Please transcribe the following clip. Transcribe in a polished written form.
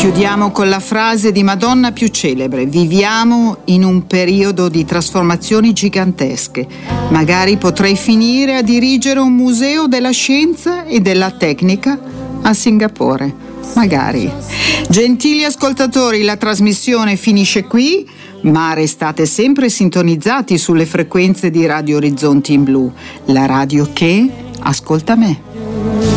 Chiudiamo con la frase di Madonna più celebre: viviamo in un periodo di trasformazioni gigantesche. Magari potrei finire a dirigere un museo della scienza e della tecnica a Singapore. Magari. Gentili ascoltatori, la trasmissione finisce qui, ma restate sempre sintonizzati sulle frequenze di Radio Orizzonti in Blu, la radio che ascolta me.